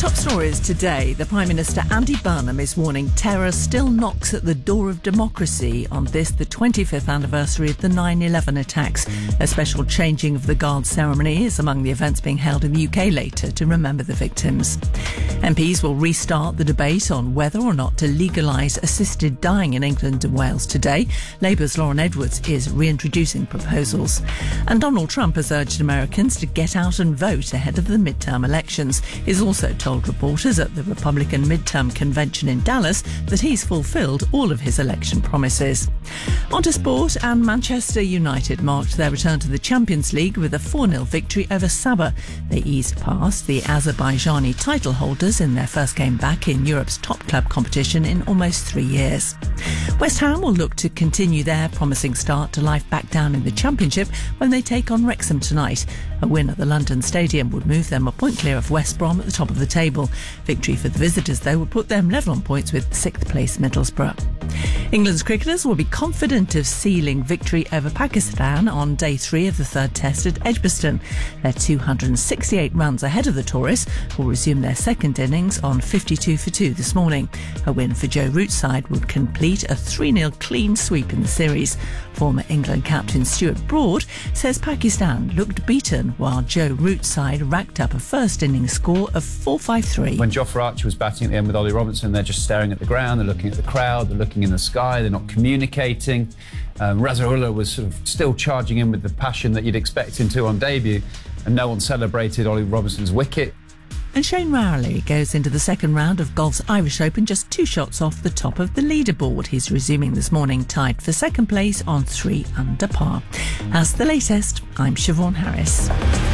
Top stories today. The Prime Minister Andy Burnham is warning terror still knocks at the door of democracy on this, the 25th anniversary of the 9/11 attacks. A special changing of the guard ceremony is among the events being held in the UK later to remember the victims. MPs will restart the debate on whether or not to legalise assisted dying in England and Wales today. Labour's Lauren Edwards is reintroducing proposals. And Donald Trump has urged Americans to get out and vote ahead of the midterm elections. He's also told reporters at the Republican midterm convention in Dallas that he's fulfilled all of his election promises. On to sport, and Manchester United marked their return to the Champions League with a 4-0 victory over Sabah. They eased past the Azerbaijani title holders in their first game back in Europe's top club competition in almost 3 years. West Ham will look to continue their promising start to life back down in the Championship when they take on Wrexham tonight. A win at the London Stadium would move them a point clear of West Brom at the top of the table. Victory for the visitors, though, would put them level on points with 6th place Middlesbrough. England's cricketers will be confident of sealing victory over Pakistan on day 3 of the third test at Edgbaston. They're 268 runs ahead of the Tourists, who will resume their second innings on 52 for 2 this morning. A win for Joe Root's side would complete a 3-0 clean sweep in the series. Former England captain Stuart Broad says Pakistan looked beaten while Joe Root's side racked up a first innings score of 453. When Jofra Archer was batting at the end with Ollie Robinson, they're just staring at the ground, they're looking at the crowd, they're looking in the sky, they're not communicating. Razaullah was sort of still charging in with the passion that you'd expect him to on debut, and no one celebrated Ollie Robinson's wicket. And Shane Rowley goes into the second round of golf's Irish Open just 2 shots off the top of the leaderboard. He's resuming this morning tied for second place on 3 under par. That's the latest. I'm Siobhan Harris.